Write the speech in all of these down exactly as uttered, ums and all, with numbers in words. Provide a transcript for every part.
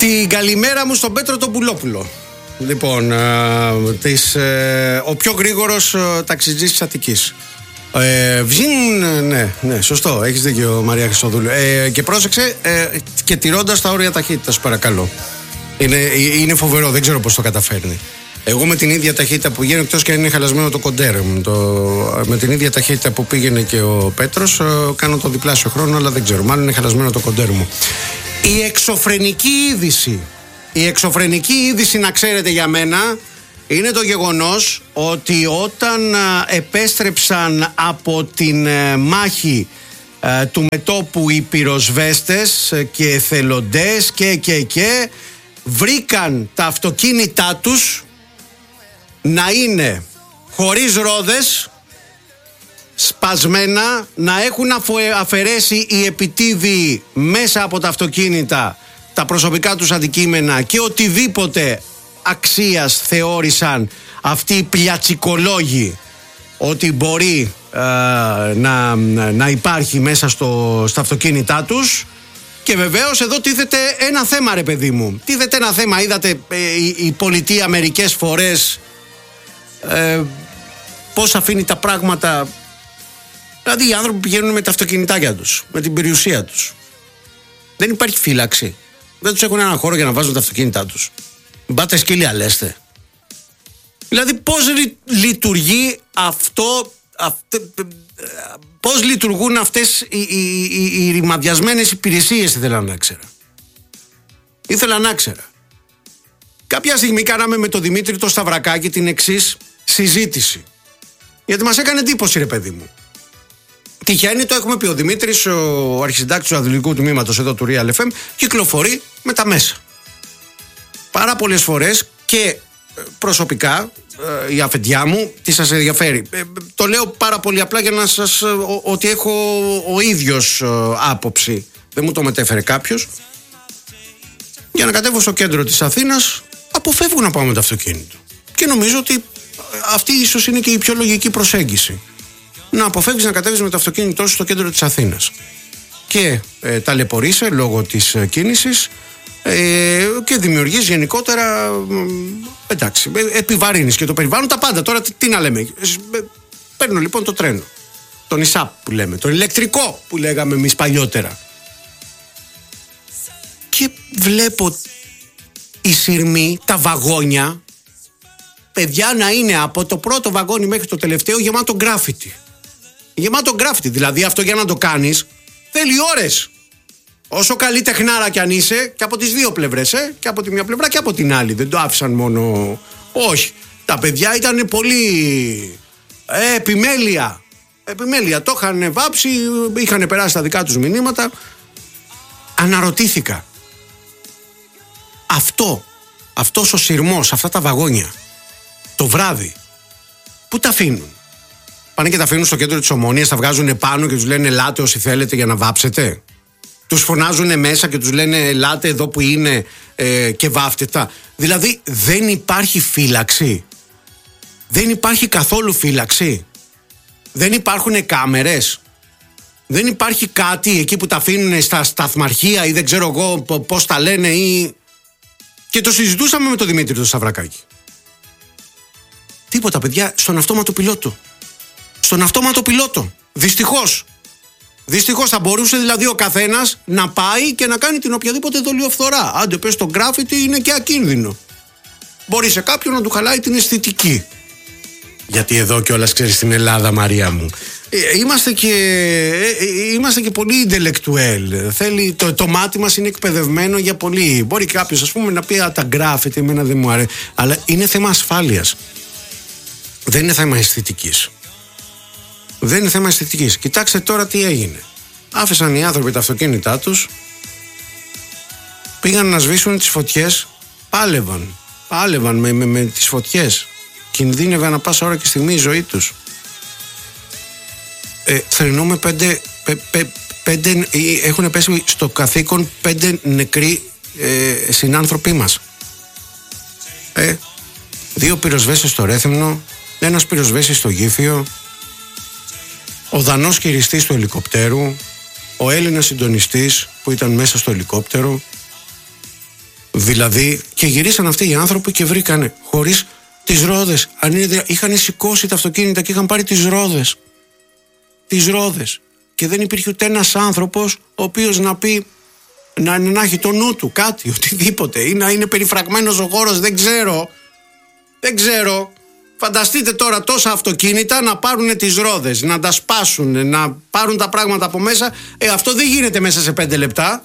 Την καλημέρα μου στον Πέτρο τον Πουλόπουλο. Λοιπόν, ε, της, ε, ο πιο γρήγορος ε, ταξιτζής της Αττικής. Ε, Βζίν, ναι, ναι, σωστό, έχεις δίκιο Μαρία Χριστοδούλου. Ε, και πρόσεξε, ε, και τηρώντας τα όρια ταχύτητας, παρακαλώ. Είναι, είναι φοβερό, δεν ξέρω πώς το καταφέρνει. Εγώ με την ίδια ταχύτητα που πηγαίνω, εκτός και αν είναι χαλασμένο το κοντέρ μου, το, με την ίδια ταχύτητα που πήγαινε και ο Πέτρος, ε, κάνω το διπλάσιο χρόνο, αλλά δεν ξέρω, μάλλον είναι χαλασμένο το κοντέρ μου. Η εξωφρενική είδηση, η εξωφρενική είδηση, να ξέρετε για μένα, είναι το γεγονός ότι όταν επέστρεψαν από την μάχη του μετώπου οι πυροσβέστες και εθελοντές και και και βρήκαν τα αυτοκίνητά τους να είναι χωρίς ρόδες, σπασμένα, να έχουν αφαιρέσει οι επιτίδιοι μέσα από τα αυτοκίνητα τα προσωπικά τους αντικείμενα και οτιδήποτε αξίας θεώρησαν αυτοί οι πλιατσικολόγοι ότι μπορεί ε, να, να υπάρχει μέσα στο, στα αυτοκίνητά τους. Και βεβαίως εδώ τίθεται ένα θέμα, ρε παιδί μου. Τίθεται ένα θέμα. Είδατε ε, η, η πολιτεία μερικές φορές ε, πώς αφήνει τα πράγματα. Δηλαδή οι άνθρωποι πηγαίνουν με τα αυτοκινητάκια τους, με την περιουσία τους. Δεν υπάρχει φύλαξη. Δεν τους έχουν έναν χώρο για να βάζουν τα αυτοκίνητά τους. Μπάτε σκύλια λέστε. Δηλαδή πώς λει, λειτουργεί αυτό, αυτε, πώς λειτουργούν αυτές οι, οι, οι, οι ρημαδιασμένες υπηρεσίες, ήθελα να ξέρω. Ήθελα να ξέρω. Κάποια στιγμή κάναμε με τον Δημήτρη το Σταυρακάκη την εξής συζήτηση. Γιατί μας έκανε εντύπωση, ρε παιδί μου. Τυχαίνει, το έχουμε πει, ο Δημήτρης, ο αρχισυντάκτης του Αθλητικού Τμήματος εδώ του Real εφ εμ, κυκλοφορεί με τα μέσα. Πάρα πολλές φορές και προσωπικά η αφεντιά μου, τι σας ενδιαφέρει. Ε, το λέω πάρα πολύ απλά για να σας, ο, ότι έχω ο ίδιος άποψη. Δεν μου το μετέφερε κάποιος. Για να κατέβω στο κέντρο της Αθήνας, αποφεύγω να πάω με το αυτοκίνητο. Και νομίζω ότι αυτή ίσως είναι και η πιο λογική προσέγγιση. Να αποφεύγεις να κατέβεις με το αυτοκίνητό σου στο κέντρο της Αθήνας. Και ε, ταλαιπωρείσαι λόγω της ε, κίνησης ε, και δημιουργείς γενικότερα, ε, εντάξει, ε, επιβαρύνεις και το περιβάλλον, τα πάντα. Τώρα τι, τι να λέμε. Ε, παίρνω λοιπόν το τρένο, τον ΙΣΑΠ που λέμε, τον ηλεκτρικό που λέγαμε εμείς παλιότερα. Και βλέπω οι σειρμοί, τα βαγόνια, παιδιά, να είναι από το πρώτο βαγόνι μέχρι το τελευταίο γεμάτο γκράφιτι. Γεμάτο γκράφιτι, δηλαδή αυτό για να το κάνεις θέλει ώρες. Όσο καλή τεχνάρα κι αν είσαι, και από τις δύο πλευρές, ε, και από τη μια πλευρά και από την άλλη. Δεν το άφησαν μόνο. Όχι. Τα παιδιά ήταν πολύ ε, επιμέλεια. Επιμέλεια. Το είχαν βάψει, είχαν περάσει τα δικά τους μηνύματα. Αναρωτήθηκα. Αυτό, αυτός ο σειρμός, αυτά τα βαγόνια, το βράδυ, πού τα αφήνουν? Πάνε και τα αφήνουν στο κέντρο της Ομόνοιας, τα βγάζουν πάνω και τους λένε ελάτε όσοι θέλετε για να βάψετε. Τους φωνάζουν μέσα και τους λένε ελάτε εδώ που είναι ε, και βάφτε τα. Δηλαδή δεν υπάρχει φύλαξη. Δεν υπάρχει καθόλου φύλαξη. Δεν υπάρχουν κάμερες. Δεν υπάρχει κάτι εκεί που τα αφήνουν στα σταθμαρχεία ή δεν ξέρω εγώ πώς τα λένε ή... Και το συζητούσαμε με τον Δημήτρη το Σταυρακάκη. Τίποτα, παιδιά, στον αυτόματο πιλότο. Στον αυτόματο πιλότο. Δυστυχώς. Δυστυχώς θα μπορούσε δηλαδή ο καθένας να πάει και να κάνει την οποιαδήποτε δολιοφθορά. Άντε πες το γκράφιτι είναι και ακίνδυνο. Μπορεί σε κάποιον να του χαλάει την αισθητική. Γιατί εδώ κιόλας ξέρεις στην Ελλάδα, Μαρία μου, είμαστε και, είμαστε και πολύ ιντελεκτουέλ. Θέλει, το, το μάτι μας είναι εκπαιδευμένο για πολύ. Μπορεί κάποιος ας πούμε να πει α, τα γκράφιτι εμένα δεν μου αρέσει. Αλλά είναι θέμα ασφάλειας. Δεν είναι θέμα αισθητικής. Δεν είναι θέμα αισθητικής. Κοιτάξτε τώρα τι έγινε. Άφησαν οι άνθρωποι τα αυτοκίνητά τους, πήγαν να σβήσουν τις φωτιές, πάλευαν. Πάλευαν με, με, με τις φωτιές. Κινδύνευε να πάσα ώρα και στιγμή η ζωή τους. Ε, θρηνούμε πέντε, πέ, πέ, πέντε, έχουν πέσει στο καθήκον πέντε νεκροί ε, συνάνθρωποι μας. Ε, δύο πυροσβέστες στο Ρέθυμνο, ένας πυροσβέστης στο Γήφιο, ο Δανός χειριστής του ελικοπτέρου, ο Έλληνας συντονιστής που ήταν μέσα στο ελικόπτερο. Δηλαδή, και γυρίσαν αυτοί οι άνθρωποι και βρήκανε χωρίς τις ρόδες. Αν είναι, είχαν σηκώσει τα αυτοκίνητα και είχαν πάρει τις ρόδες. Τις ρόδες. Και δεν υπήρχε ούτε ένας άνθρωπος ο οποίος να πει, να, να έχει το νου του κάτι, οτιδήποτε, ή να είναι περιφραγμένος ο χώρος, δεν ξέρω. Δεν ξέρω. Φανταστείτε τώρα τόσα αυτοκίνητα να πάρουν τις ρόδες, να τα σπάσουν, να πάρουν τα πράγματα από μέσα. Ε, αυτό δεν γίνεται μέσα σε πέντε λεπτά.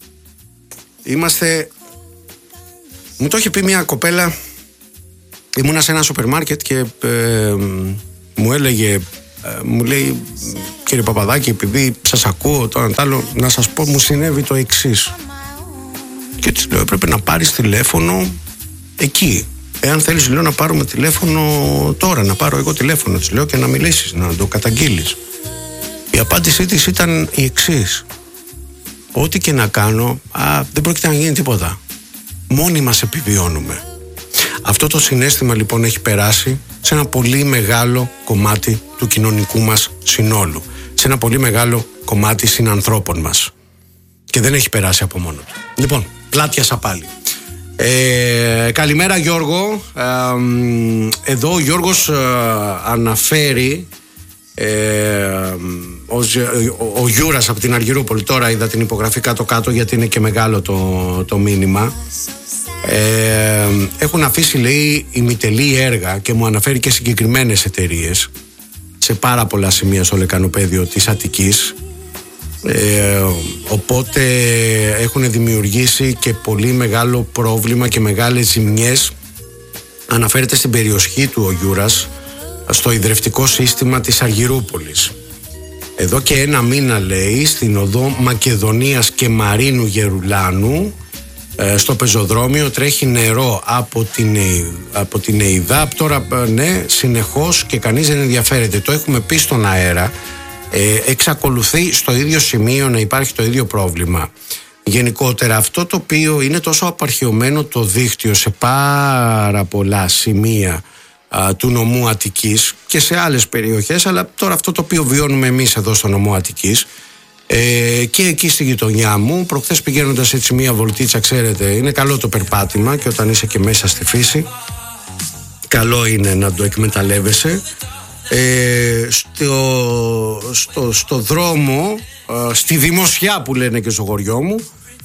Είμαστε... Μου το είχε πει μια κοπέλα, ήμουνα σε ένα σούπερ μάρκετ και ε, μου έλεγε, ε, μου λέει, κύριε Παπαδάκη, επειδή σας ακούω το ένα τ' άλλο, να σας πω, μου συνέβη το εξής. Και της λέω, έπρεπε να πάρεις τηλέφωνο εκεί. Εάν θέλεις, λέω, να πάρουμε τηλέφωνο τώρα, να πάρω εγώ τηλέφωνο, της λέω, και να μιλήσεις, να το καταγγείλεις. Η απάντησή της ήταν η εξής. Ό,τι και να κάνω, α, δεν πρόκειται να γίνει τίποτα. Μόνοι μας επιβιώνουμε. Αυτό το συναίσθημα λοιπόν έχει περάσει σε ένα πολύ μεγάλο κομμάτι του κοινωνικού μας συνόλου. Σε ένα πολύ μεγάλο κομμάτι συνανθρώπων μας. Και δεν έχει περάσει από μόνο του. Λοιπόν, πλάτιασα πάλι. Ε, καλημέρα Γιώργο. ε, Εδώ ο Γιώργος ε, αναφέρει ε, ο, ο, ο Γιούρας από την Αργυρούπολη. Τώρα είδα την υπογραφή κάτω κάτω, γιατί είναι και μεγάλο το, το μήνυμα. ε, Έχουν αφήσει, λέει, ημιτελή έργα και μου αναφέρει και συγκεκριμένες εταιρείες σε πάρα πολλά σημεία στο λεκανοπέδιο της Αττικής. Ε, οπότε έχουν δημιουργήσει και πολύ μεγάλο πρόβλημα και μεγάλες ζημιές. Αναφέρεται στην περιοχή του ο Γιούρας, στο ιδρευτικό σύστημα της Αργυρούπολης. Εδώ και ένα μήνα, λέει, στην οδό Μακεδονίας και Μαρίνου Γερουλάνου, ε, στο πεζοδρόμιο τρέχει νερό από την, από την ΕΙΔΑΠ. Τώρα, ναι, συνεχώς, και κανείς δεν ενδιαφέρεται. Το έχουμε πει στον αέρα. Ε, εξακολουθεί στο ίδιο σημείο να υπάρχει το ίδιο πρόβλημα. Γενικότερα, αυτό το οποίο είναι τόσο απαρχαιωμένο το δίκτυο σε πάρα πολλά σημεία α, του νομού Αττικής και σε άλλες περιοχές, αλλά τώρα αυτό το οποίο βιώνουμε εμείς εδώ στο νομό Αττικής, ε, και εκεί στη γειτονιά μου, προχθές πηγαίνοντας έτσι μία βολτίτσα, ξέρετε, είναι καλό το περπάτημα, και όταν είσαι και μέσα στη φύση καλό είναι να το εκμεταλλεύεσαι. Ε, στο, στο, στο δρόμο, ε, στη Δημοσιά που λένε και στο χωριό μου,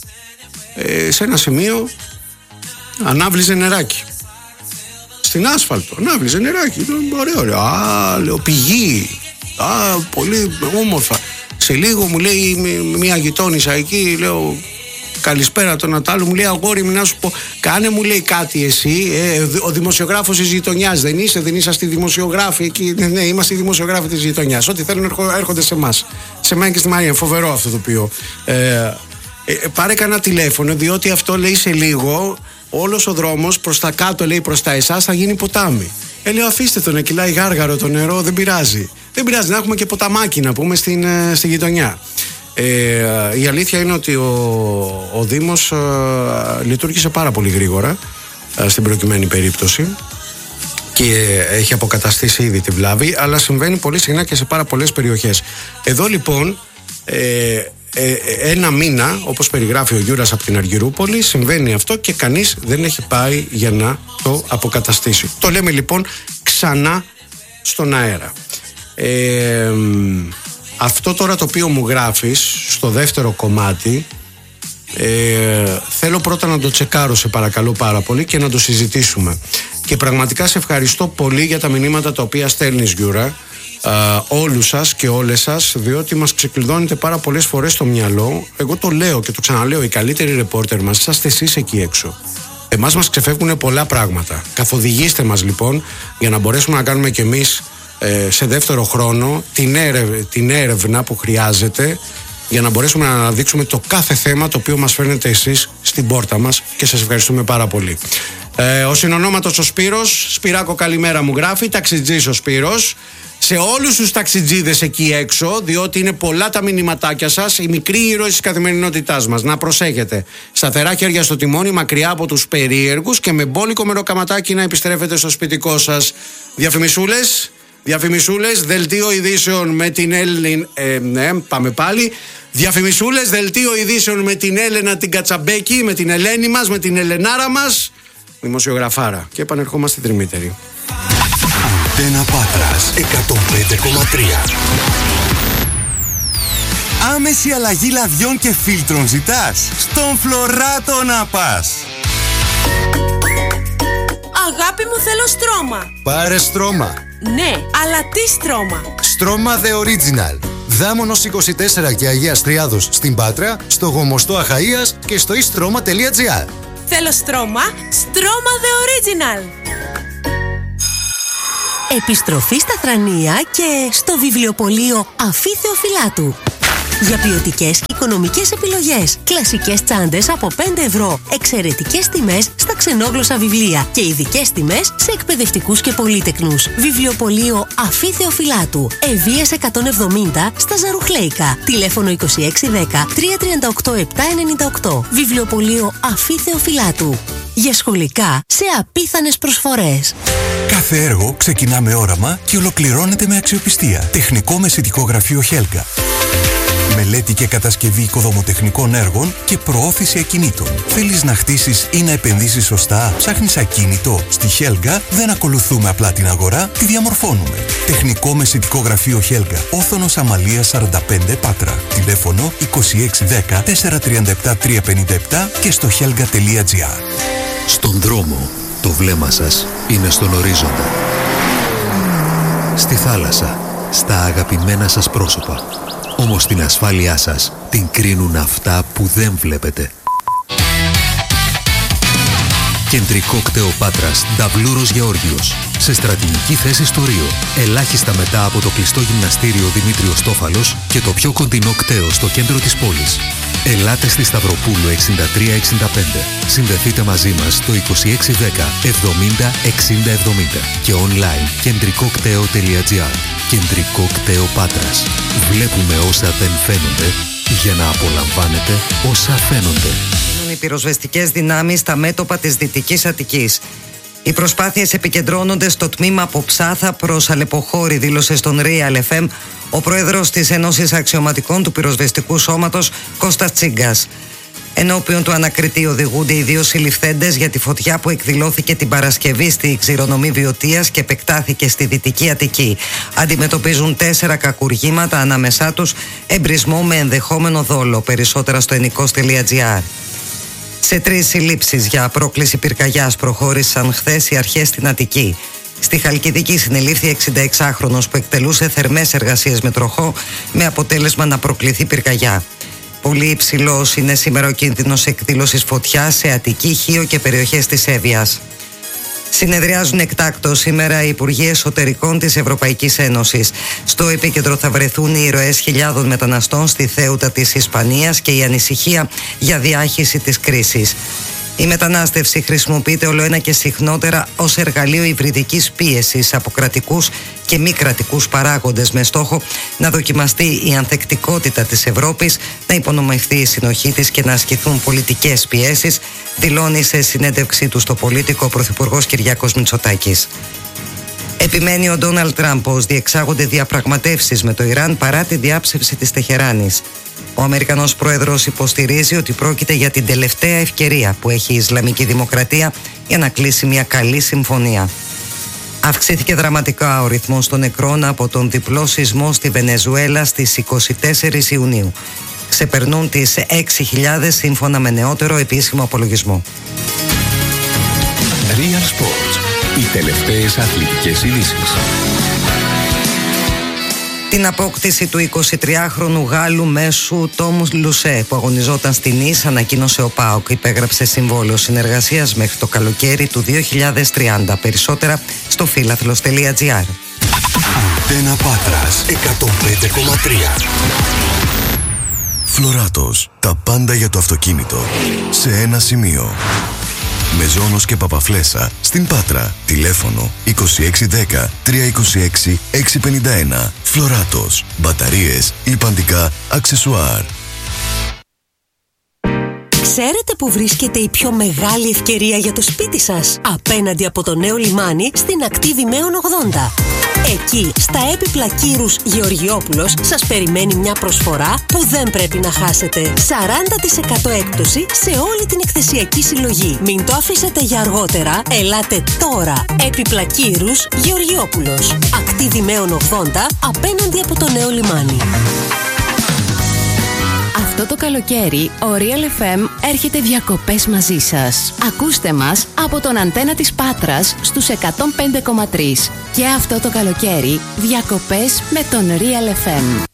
ε, σε ένα σημείο ανάβλιζε νεράκι στην άσφαλτο, ανάβλιζε νεράκι. Ωραίο, ωραίο. Α, λέω, πηγή. Α, πολύ όμορφα. Σε λίγο μου λέει μια γειτόνισσα εκεί, λέω, καλησπέρα τον Ατάλου, μου λέει, αγόρι μου, να σου πω, κάνε, μου λέει, κάτι εσύ, ε, ο δημοσιογράφος της γειτονιάς δεν είσαι, δεν είσαστε δημοσιογράφοι εκεί? Ναι, ναι, είμαστε οι δημοσιογράφοι της γειτονιάς. Ό,τι θέλουν έρχονται σε εμάς. Σε μένα και στη Μαρία. Φοβερό αυτό το οποίο. Ε, ε, πάρε κανένα τηλέφωνο, διότι αυτό, λέει, σε λίγο όλος ο δρόμος προς τα κάτω, λέει, προς τα εσάς θα γίνει ποτάμι. Ε, λέω, αφήστε τον, να κυλάει γάργαρο το νερό, δεν πειράζει. Δεν πειράζει, να έχουμε και ποταμάκι να πούμε στην, στη γειτονιά. Ε, η αλήθεια είναι ότι ο, ο Δήμος ε, λειτουργήσε πάρα πολύ γρήγορα ε, στην προκειμένη περίπτωση και έχει αποκαταστήσει ήδη τη βλάβη, αλλά συμβαίνει πολύ συχνά και σε πάρα πολλές περιοχές. Εδώ λοιπόν ε, ε, ένα μήνα, όπως περιγράφει ο Γιούρας από την Αργυρούπολη, συμβαίνει αυτό και κανείς δεν έχει πάει για να το αποκαταστήσει. Το λέμε λοιπόν ξανά στον αέρα. ε, Αυτό τώρα το οποίο μου γράφεις στο δεύτερο κομμάτι, ε, θέλω πρώτα να το τσεκάρω, σε παρακαλώ πάρα πολύ, και να το συζητήσουμε. Και πραγματικά σε ευχαριστώ πολύ για τα μηνύματα τα οποία στέλνεις, Γιούρα, α, όλους σας και όλες σας, διότι μας ξεκλειδώνετε πάρα πολλές φορές στο μυαλό. Εγώ το λέω και το ξαναλέω, οι καλύτεροι ρεπόρτερ μας είσαστε εσείς εκεί έξω. Εμάς μας ξεφεύγουν πολλά πράγματα. Καθοδηγήστε μας λοιπόν, για να μπορέσουμε να κάνουμε κι εμείς σε δεύτερο χρόνο την, έρευ, την έρευνα που χρειάζεται, για να μπορέσουμε να αναδείξουμε το κάθε θέμα το οποίο μας φέρνετε εσείς στην πόρτα μας, και σας ευχαριστούμε πάρα πολύ. ε, Ο συνονόματος ο Σπύρος, Σπυράκο καλημέρα μου γράφει, ταξιτζής ο Σπύρος. Σε όλους τους ταξιτζίδες εκεί έξω, διότι είναι πολλά τα μηνυματάκια σας, οι μικροί ήρωες της καθημερινότητάς μας, να προσέχετε. Σταθερά χέρια στο τιμόνι, μακριά από τους περίεργους, και με μπόλικο μεροκαματάκι να επιστρέφετε στο σπιτικό σας. Διαφημισούλες, Διαφημισούλες, δελτίο ειδήσεων με την Έλλην... Ε, ναι, πάμε πάλι. Διαφημισούλες, δελτίο ειδήσεων με την Έλενα την Κατσαμπέκη, με την Ελένη μας, με την Ελενάρα μας, δημοσιογραφάρα. Και επανερχόμαστε τριμήτεροι. Αντένα Πάτρας εκατόν πέντε κόμμα τρία. Άμεση αλλαγή λαδιών και φίλτρων ζητάς? Στον Φλωράτο να πας. Αγάπη μου, θέλω στρώμα. Πάρε στρώμα. Ναι, αλλά τι στρώμα? Στρώμα The Original. Δάμονος είκοσι τέσσερα και Αγίας Τριάδος στην Πάτρα, στο Γομοστό Αχαΐας και στο e-stroma τελεία gr. Θέλω στρώμα, στρώμα The Original. Επιστροφή στα Θρανία και στο βιβλιοπωλείο Αφή Θεοφυλάτου. Για ποιοτικές και οικονομικές επιλογές. Κλασικές τσάντες από πέντε ευρώ. Εξαιρετικές τιμές στα ξενόγλωσσα βιβλία. Και ειδικές τιμές σε εκπαιδευτικούς και πολύτεκνους. Βιβλιοπωλείο Αφή Θεοφυλάτου. Ευβοίας εκατόν εβδομήντα στα Ζαρουχλέικα. Τηλέφωνο είκοσι έξι δέκα τριακόσια τριάντα οκτώ επτακόσια ενενήντα οκτώ. Βιβλιοπωλείο Αφή Θεοφυλάτου. Για σχολικά σε απίθανες προσφορές. Κάθε έργο ξεκινά με όραμα και ολοκληρώνεται με αξιοπιστία. Τεχνικό μεσητικό γραφείο Χέλγα. Μελέτη και κατασκευή οικοδομοτεχνικών έργων και προώθηση ακινήτων. Θέλεις να χτίσεις ή να επενδύσεις σωστά? Ψάχνεις ακίνητο? Στη Χέλγα δεν ακολουθούμε απλά την αγορά, τη διαμορφώνουμε. Τεχνικό μεσητικό γραφείο Χέλγα. Όθωνος Αμαλίας σαράντα πέντε Πάτρα. Τηλέφωνο είκοσι έξι δέκα τετρακόσια τριάντα επτά τριακόσια πενήντα επτά και στο χέλγα τελεία gr. Στον δρόμο, το βλέμμα σας είναι στον ορίζοντα. Στη θάλασσα, στα αγαπημένα σας πρόσωπα. Όμως την ασφάλειά σας την κρίνουν αυτά που δεν βλέπετε. Κεντρικό κτέο Πάτρας, Νταβλούρος Γεώργιος. Σε στρατηγική θέση στο Ρίο. Ελάχιστα μετά από το κλειστό γυμναστήριο Δημήτριος Τόφαλος και το πιο κοντινό κτέο στο κέντρο της πόλης. Ελάτε στη Σταυροπούλου εξήντα τρία εξήντα πέντε. Συνδεθείτε μαζί μας στο είκοσι έξι δέκα εβδομήντα εξήντα εβδομήντα και online κεντρικό κτέο τελεία gr. Κεντρικό κτέο Πάτρας. Βλέπουμε όσα δεν φαίνονται για να απολαμβάνετε όσα φαίνονται. Οι πυροσβεστικές δυνάμεις στα μέτωπα της Δυτικής Αττικής. Οι προσπάθειες επικεντρώνονται στο τμήμα από Ψάθα προς Αλεποχώρη, δήλωσε στον Real εφ εμ ο πρόεδρος της Ένωσης Αξιωματικών του Πυροσβεστικού Σώματος, Κώστας Τσίγκας. Ενώπιον του ανακριτή οδηγούνται οι δύο συλληφθέντες για τη φωτιά που εκδηλώθηκε την Παρασκευή στη ξηρονομή Βιωτίας και επεκτάθηκε στη Δυτική Αττική. Αντιμετωπίζουν τέσσερα κακουργήματα, ανάμεσά τους εμπρισμό με ενδεχόμενο δόλο. Περισσότερα στο ενικός τελεία gr. Σε τρεις συλλήψεις για πρόκληση πυρκαγιάς προχώρησαν χθες οι αρχές στην Αττική. Στη Χαλκιδική συνελήφθη εξηνταεξάχρονος που εκτελούσε θερμές εργασίες με τροχό με αποτέλεσμα να προκληθεί πυρκαγιά. Πολύ υψηλός είναι σήμερα ο κίνδυνος εκδήλωσης φωτιάς σε Αττική, Χίο και περιοχές της Εύβοιας. Συνεδριάζουν εκτάκτως σήμερα οι Υπουργοί Εσωτερικών της Ευρωπαϊκής Ένωσης. Στο επίκεντρο θα βρεθούν οι ροές χιλιάδων μεταναστών στη Θέουτα της Ισπανίας και η ανησυχία για διάχυση της κρίσης. Η μετανάστευση χρησιμοποιείται ολοένα και συχνότερα ως εργαλείο υβριδικής πίεσης από κρατικούς και μη κρατικούς παράγοντες, με στόχο να δοκιμαστεί η ανθεκτικότητα της Ευρώπης, να υπονομευθεί η συνοχή της και να ασκηθούν πολιτικές πιέσεις, δηλώνει σε συνέντευξή του στο Πολίτικο ο Πρωθυπουργός Κυριάκος Μητσοτάκης. Επιμένει ο Ντόναλντ Τραμπ πως διεξάγονται διαπραγματεύσεις με το Ιράν παρά τη διάψευση της Τεχεράνης. Ο Αμερικανός πρόεδρος υποστηρίζει ότι πρόκειται για την τελευταία ευκαιρία που έχει η Ισλαμική Δημοκρατία για να κλείσει μια καλή συμφωνία. Αυξήθηκε δραματικά ο ρυθμός των νεκρών από τον διπλό σεισμό στη Βενεζουέλα στις είκοσι τέσσερις Ιουνίου. Ξεπερνούν τις έξι χιλιάδες σύμφωνα με νεότερο επίσημο απολογισμό. Real Sports. Οι τελευταίες αθλητικές ειδήσεις. Την απόκτηση του εικοσιτριάχρονου Γάλλου μέσου Τόμου Λουσέ που αγωνιζόταν στην Νις ανακοίνωσε ο ΠΑΟΚ. Υπέγραψε συμβόλαιο συνεργασίας μέχρι το καλοκαίρι του δύο χιλιάδες τριάντα. Περισσότερα στο φίλαθλος τελεία gr. Αντένα Πάτρας εκατόν πέντε κόμμα τρία. Φλωράτος. Τα πάντα για το αυτοκίνητο σε ένα σημείο. Μεζόνος και Παπαφλέσσα στην Πάτρα. Τηλέφωνο είκοσι έξι δέκα τριακόσια είκοσι έξι εξακόσια πενήντα ένα. Φλωράτος. Μπαταρίες, λιπαντικά, αξεσουάρ. Ξέρετε που βρίσκεται η πιο μεγάλη ευκαιρία για το σπίτι σας? Απέναντι από το νέο λιμάνι στην ακτή Δημαίων ογδόντα. Εκεί, στα έπιπλα Κύρους Γεωργιόπουλος, σας περιμένει μια προσφορά που δεν πρέπει να χάσετε. σαράντα τοις εκατό έκπτωση σε όλη την εκθεσιακή συλλογή. Μην το αφήσετε για αργότερα, ελάτε τώρα. Έπιπλα Κύρους Γεωργιόπουλος. Ακτή Δημαίων ογδόντα, απέναντι από το νέο λιμάνι. Αυτό το καλοκαίρι ο Real εφ εμ έρχεται διακοπές μαζί σας. Ακούστε μας από τον αντένα της Πάτρας στους εκατόν πέντε κόμμα τρία. Και αυτό το καλοκαίρι διακοπές με τον Real εφ εμ.